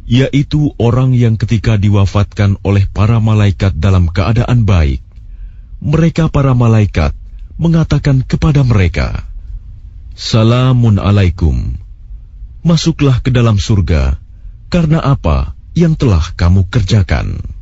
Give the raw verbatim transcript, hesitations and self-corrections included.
yaitu orang yang ketika diwafatkan oleh para malaikat dalam keadaan baik, mereka para malaikat mengatakan kepada mereka, "Salamun alaikum, masuklah ke dalam surga karena apa yang telah kamu kerjakan."